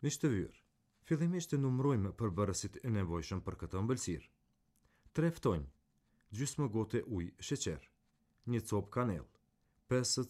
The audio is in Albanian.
Miq të vyrë, fillimisht të numërojmë përbërësit e nevojshëm për këtë ëmbëlsirë. 3 ftonjë, gjysmë gote ujë sheqer, 1 copë kanellë, 5